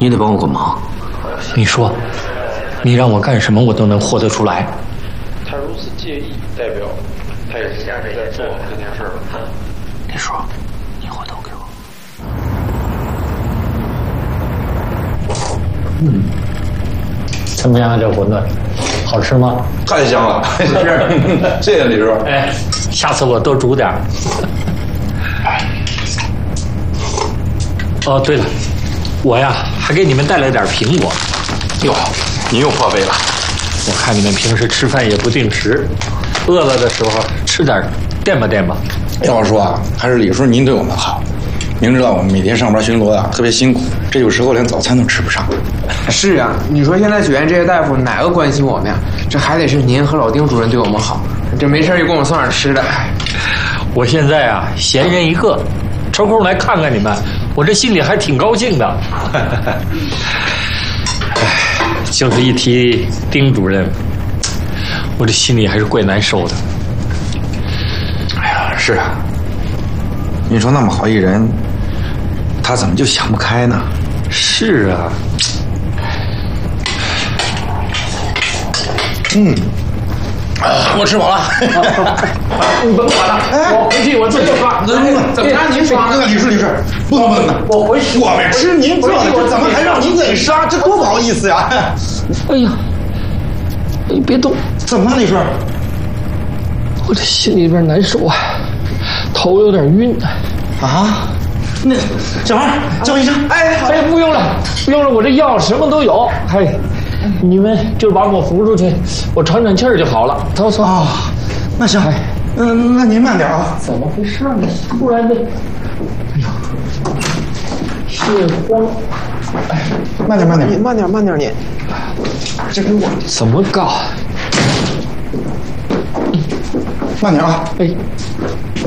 你得帮我个忙。 你说，你让我干什么，我都能活得出来。 他如此介意，代表他也是在做这件事了。 你说，你回头给我。 怎么样，这馄饨，好吃吗？ 太香了，谢谢李叔。 哎，下次我多煮点。哦，对了，我呀还给你们带了点苹果。 哟，你又破费了。 我看你们平时吃饭也不定时，饿了的时候吃点垫吧垫吧。 要说啊，还是李叔您对我们好。明知道我们每天上班巡逻啊特别辛苦，这有时候连早餐都吃不上。 是啊，你说现在学院这些大夫哪个关心我们呀？这还得是您和老丁主任对我们好，这没事就给我们送点吃的。 我现在啊闲人一个，抽空来看看你们，我这心里还挺高兴的。就是一提丁主任，我这心里还是怪难受的。 哎呀，是啊，你说那么好一人，他怎么就想不开呢？ 是啊。 我吃饱了。 你甭管了，我回去我自己刷。 怎么让您刷呢？ 李叔，不能的。 我回去。 我们吃您做的，这怎么还让您自己刷？这多不好意思呀！ 哎呀，你别动。 怎么了，李叔？ 我这心里边难受啊，头有点晕。 啊？那小孩叫医生。 哎，不用了，我这药什么都有。哎，你们就把我扶出去，我喘喘气儿就好了。走。 哦，那行。那您慢点啊。 怎么回事呢？突然的，哎呀，血荒。哎， 慢点， 慢点，你。 这给我。 怎么搞？ 慢点啊！ 哎，